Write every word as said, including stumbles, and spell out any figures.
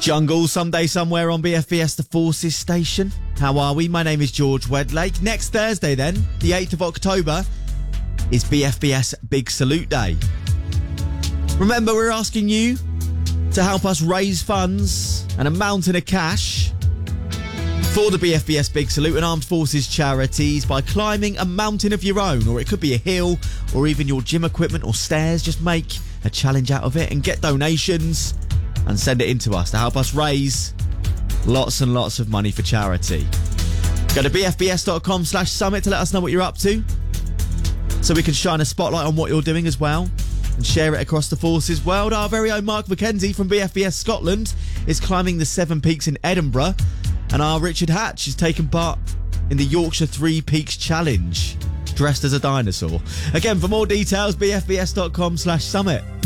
Jungle, someday somewhere on B F B S The Forces station. How are we? My name is George Wedlake. Next Thursday then, the eighth of October, is B F B S Big Salute Day. Remember, we're asking you to help us raise funds and a mountain of cash for the B F B S Big Salute and Armed Forces charities by climbing a mountain of your own, or it could be a hill or even your gym equipment or stairs. Just make a challenge out of it and get donations and send it in to us to help us raise lots and lots of money for charity. Go to bfbs.com slash summit to let us know what you're up to, so we can shine a spotlight on what you're doing as well and share it across the Forces world. Our very own Mark McKenzie from B F B S Scotland is climbing the Seven Peaks in Edinburgh, and our Richard Hatch is taking part in the Yorkshire Three Peaks Challenge, dressed as a dinosaur. Again, for more details, bfbs.com slash summit.